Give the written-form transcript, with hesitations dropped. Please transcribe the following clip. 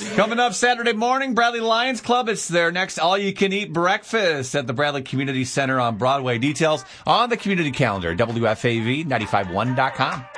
Coming up Saturday morning, Bradley Lions Club. It's their next all-you-can-eat breakfast at the Bradley Community Center on Broadway. Details on the community calendar, WFAV951.com.